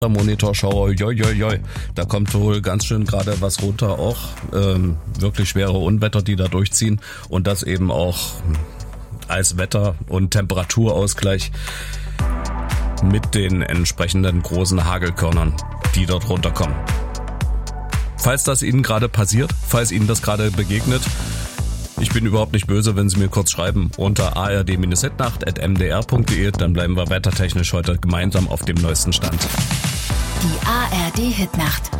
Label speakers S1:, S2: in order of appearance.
S1: Monitorschauer, joi, da kommt wohl ganz schön gerade was runter auch, wirklich schwere Unwetter, die da durchziehen und das eben auch als Wetter- und Temperaturausgleich mit den entsprechenden großen Hagelkörnern, die dort runterkommen. Falls das Ihnen gerade passiert, falls Ihnen das gerade begegnet, ich bin überhaupt nicht böse, wenn Sie mir kurz schreiben unter ard-hitnacht@mdr.de, dann bleiben wir wettertechnisch heute gemeinsam auf dem neuesten Stand.
S2: Die ARD Hitnacht.